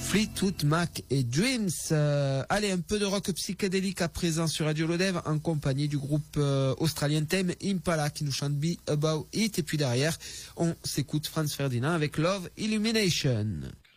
Fleetwood Mac et Dreams. Allez, un peu de rock psychédélique à présent sur Radio Lodève en compagnie du groupe australien Tame Impala qui nous chante Be About It. Et puis derrière, on s'écoute Franz Ferdinand avec Love Illumination.